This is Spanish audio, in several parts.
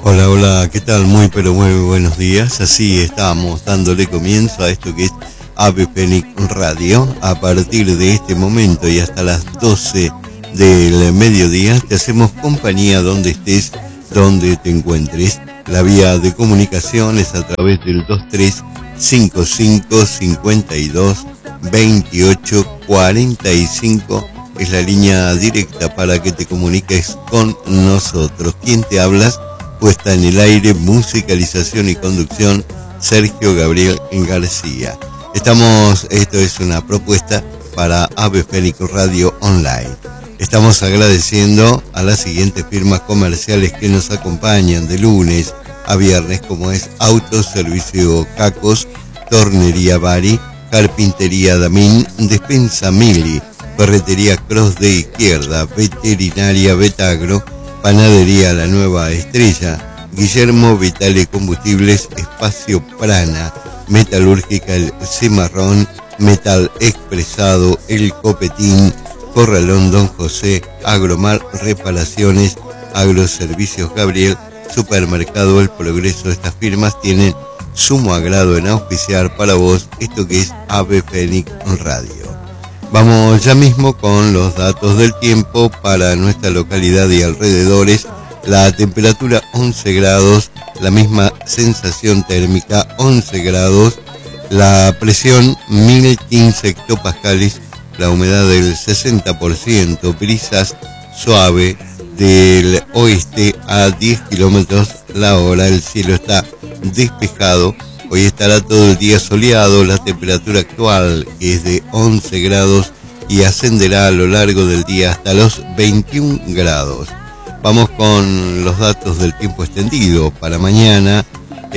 Hola, hola, ¿qué tal? Muy, pero muy buenos días. Así estamos dándole comienzo a esto que es Ave Fénix Radio. A partir de este momento y hasta las 12 del mediodía te hacemos compañía donde estés, donde te encuentres. La vía de comunicación es a través del 2355522845. Es la línea directa para que te comuniques con nosotros. ¿Quién te hablas? Puesta en el aire, musicalización y conducción, Sergio Gabriel García. Esto es una propuesta para Ave Fénix Radio Online. Estamos agradeciendo a las siguientes firmas comerciales que nos acompañan de lunes a viernes, como es Autoservicio Cacos, Tornería Bari, Carpintería Damín, Despensa Mili, Ferretería Cross de Izquierda, Veterinaria Betagro, Panadería La Nueva Estrella, Guillermo Vitale Combustibles, Espacio Prana, Metalúrgica El Cimarrón, Metal Expresado El Copetín, Corralón Don José, Agromar Reparaciones, Agroservicios Gabriel, Supermercado El Progreso. Estas firmas tienen sumo agrado en auspiciar para vos esto que es Ave Fénix Radio. Vamos ya mismo con los datos del tiempo para nuestra localidad y alrededores. La temperatura 11 grados, la misma sensación térmica 11 grados, la presión 1015 hectopascales, la humedad del 60%, brisas suave del oeste a 10 kilómetros la hora, el cielo está despejado. Hoy estará todo el día soleado, la temperatura actual es de 11 grados y ascenderá a lo largo del día hasta los 21 grados. Vamos con los datos del tiempo extendido para mañana,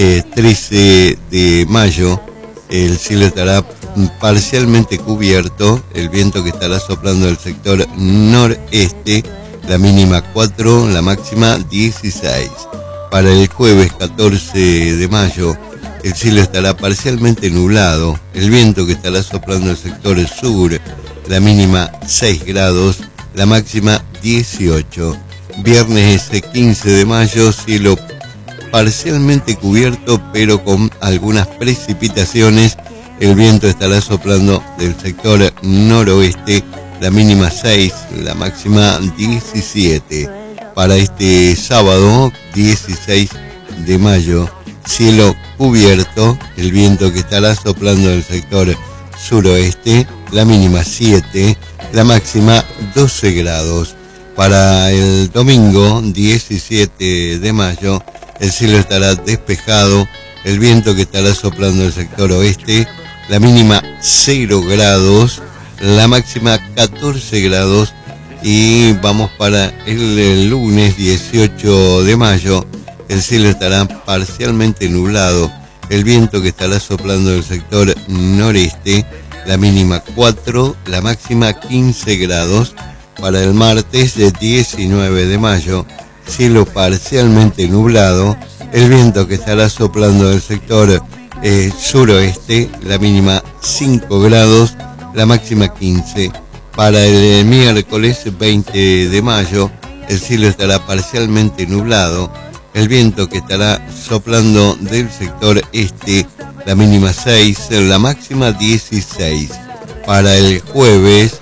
13 de mayo. El cielo estará parcialmente cubierto, el viento que estará soplando del sector noreste, la mínima 4, la máxima 16. Para el jueves 14 de mayo, el cielo estará parcialmente nublado, el viento que estará soplando el sector sur, la mínima 6 grados, la máxima 18. Viernes 15 de mayo, cielo parcialmente cubierto pero con algunas precipitaciones, el viento estará soplando del sector noroeste, la mínima 6, la máxima 17. Para este sábado 16 de mayo, cielo cubierto, el viento que estará soplando del sector suroeste, la mínima 7, la máxima 12 grados. Para el domingo 17 de mayo, el cielo estará despejado, el viento que estará soplando del sector oeste, la mínima 0 grados, la máxima 14 grados. Y vamos para el lunes 18 de mayo, el cielo estará parcialmente nublado, el viento que estará soplando del sector noreste, la mínima 4, la máxima 15 grados. Para el martes 19 de mayo, cielo parcialmente nublado, el viento que estará soplando del sector suroeste, la mínima 5 grados, la máxima 15. Para el miércoles 20 de mayo, el cielo estará parcialmente nublado, el viento que estará soplando del sector este, la mínima 6, la máxima 16. Para el jueves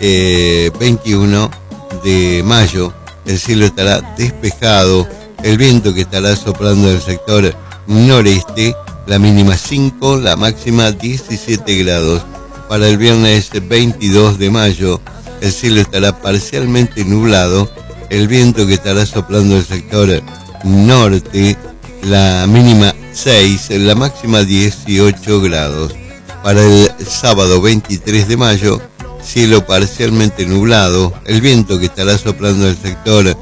21 de mayo, el cielo estará despejado, el viento que estará soplando del sector noreste, la mínima 5, la máxima 17 grados. Para el viernes 22 de mayo, el cielo estará parcialmente nublado, el viento que estará soplando del sector norte, la mínima 6, la máxima 18 grados. Para el sábado 23 de mayo, cielo parcialmente nublado, el viento que estará soplando del sector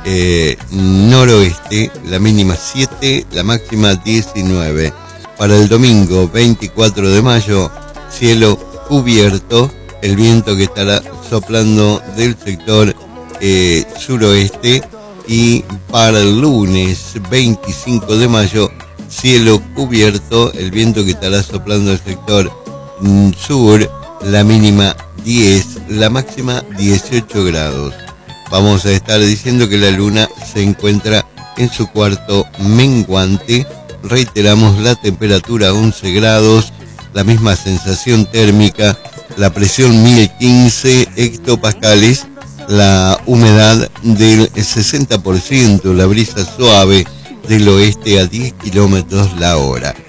noroeste, la mínima 7, la máxima 19. Para el domingo 24 de mayo, cielo cubierto, el viento que estará soplando del sector suroeste. Y para el lunes 25 de mayo, cielo cubierto, el viento que estará soplando del sector sur, la mínima 10, la máxima 18 grados. Vamos a estar diciendo que la luna se encuentra en su cuarto menguante. Reiteramos, la temperatura 11 grados, la misma sensación térmica, la presión 1015 hectopascales, la humedad del 60%, la brisa suave del oeste a 10 kilómetros la hora.